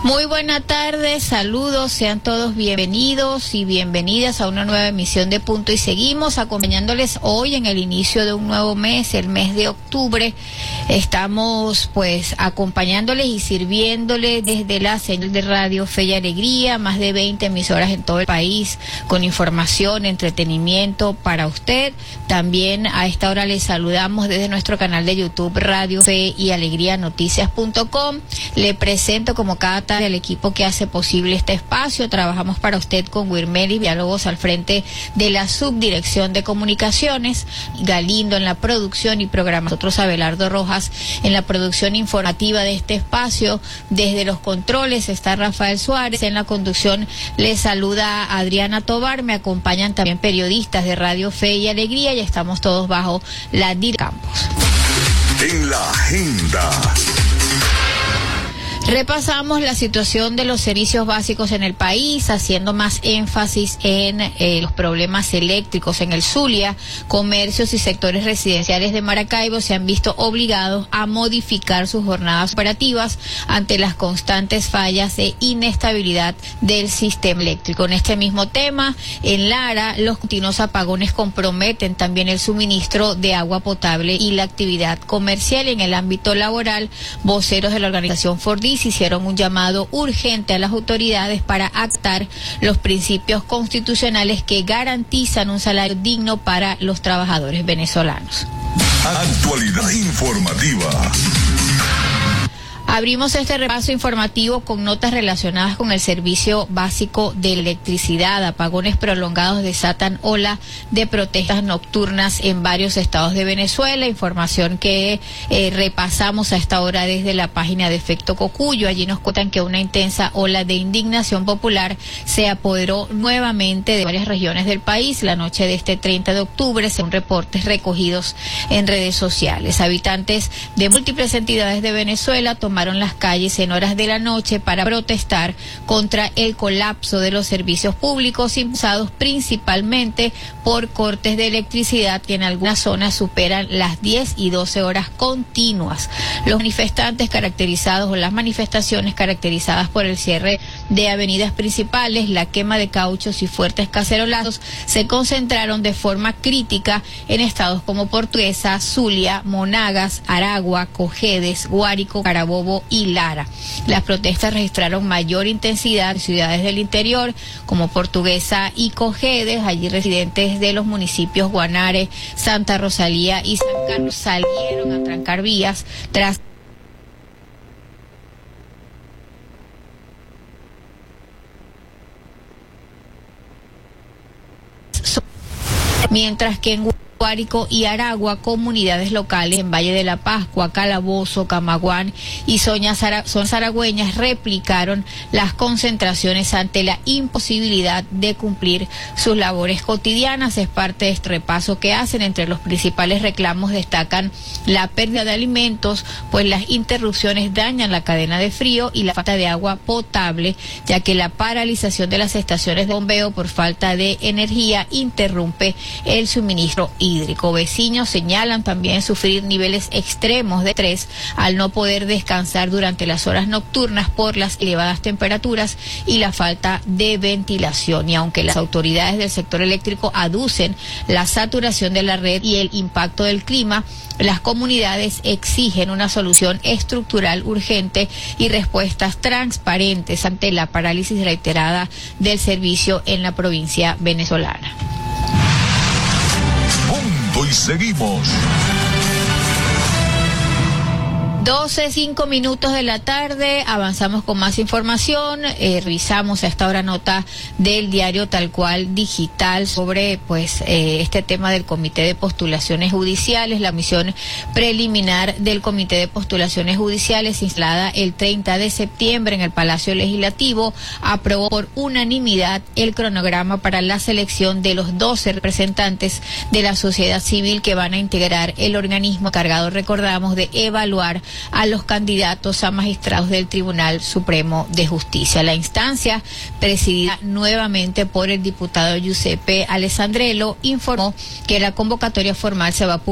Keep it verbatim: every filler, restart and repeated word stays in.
Muy buena tarde, saludos, sean todos bienvenidos y bienvenidas a una nueva emisión de Punto y Seguimos, acompañándoles hoy en el inicio de un nuevo mes, el mes de octubre. Estamos pues acompañándoles y sirviéndoles desde la señal de Radio Fe y Alegría, más de veinte emisoras en todo el país, con información, entretenimiento para usted. También a esta hora les saludamos desde nuestro canal de YouTube, Radio Fe y Alegría Noticias punto com. Le presento como cada tarde al equipo que hace posible este espacio. Trabajamos para usted con Wirmeli Diálogos al frente de la Subdirección de Comunicaciones, Galindo en la producción y programa, nosotros Abelardo Rojas en la producción informativa de este espacio. Desde los controles está Rafael Suárez, en la conducción les saluda Adriana Tobar, me acompañan también periodistas de Radio Fe y Alegría y estamos todos bajo la D I R Campos. En la agenda. Repasamos la situación de los servicios básicos en el país, haciendo más énfasis en eh, los problemas eléctricos en el Zulia. Comercios y sectores residenciales de Maracaibo se han visto obligados a modificar sus jornadas operativas ante las constantes fallas e inestabilidad del sistema eléctrico. En este mismo tema, en Lara, los continuos apagones comprometen también el suministro de agua potable y la actividad comercial. En el ámbito laboral, voceros de la organización Fordis hicieron un llamado urgente a las autoridades para actar los principios constitucionales que garantizan un salario digno para los trabajadores venezolanos. Actualidad informativa. Abrimos este repaso informativo con notas relacionadas con el servicio básico de electricidad. Apagones prolongados desatan ola de protestas nocturnas en varios estados de Venezuela. Información que eh, repasamos a esta hora desde la página de Efecto Cocuyo. Allí nos cuentan que una intensa ola de indignación popular se apoderó nuevamente de varias regiones del país la noche de este treinta de octubre, según reportes recogidos en redes sociales. Habitantes de múltiples entidades de Venezuela tomaron las calles en horas de la noche para protestar contra el colapso de los servicios públicos, impulsados principalmente por cortes de electricidad que en algunas zonas superan las diez y doce horas continuas. Los manifestantes caracterizados o las manifestaciones caracterizadas por el cierre de avenidas principales, la quema de cauchos y fuertes cacerolazos se concentraron de forma crítica en estados como Portuguesa, Zulia, Monagas, Aragua, Cojedes, Guárico, Carabobo y Lara. Las protestas registraron mayor intensidad en ciudades del interior como Portuguesa y Cojedes. Allí residentes de los municipios Guanare, Santa Rosalía y San Carlos salieron a trancar vías tras mientras que en Guárico y Aragua, comunidades locales en Valle de la Pascua, Calabozo, Camaguán y Zona Zaragüeñas replicaron las concentraciones ante la imposibilidad de cumplir sus labores cotidianas. Es parte de este repaso que hacen. Entre los principales reclamos destacan la pérdida de alimentos, pues las interrupciones dañan la cadena de frío, y la falta de agua potable, ya que la paralización de las estaciones de bombeo por falta de energía interrumpe el suministro hídrico. Vecinos señalan también sufrir niveles extremos de estrés al no poder descansar durante las horas nocturnas por las elevadas temperaturas y la falta de ventilación. Y aunque las autoridades del sector eléctrico aducen la saturación de la red y el impacto del clima, las comunidades exigen una solución estructural urgente y respuestas transparentes ante la parálisis reiterada del servicio en la provincia venezolana. Y seguimos. doce, cinco minutos de la tarde, avanzamos con más información. Eh, revisamos a esta hora nota del diario Tal Cual Digital sobre pues eh, este tema del Comité de Postulaciones Judiciales. La misión preliminar del Comité de Postulaciones Judiciales, instalada el treinta de septiembre en el Palacio Legislativo, aprobó por unanimidad el cronograma para la selección de los doce representantes de la sociedad civil que van a integrar el organismo encargado, recordamos, de evaluar a los candidatos a magistrados del Tribunal Supremo de Justicia. La instancia, presidida nuevamente por el diputado Giuseppe Alessandrello, informó que la convocatoria formal se va a publicar